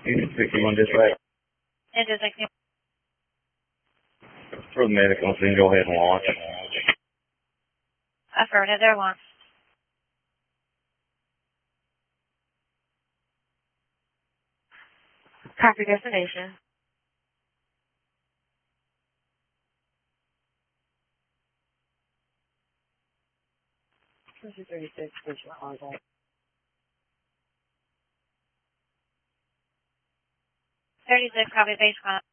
Unit 61 dispatch. Into 60. For the medical, so you can go ahead and launch. Affirmative, they're launched. Copy destination. This is 36, station contact. 36, copy base contact.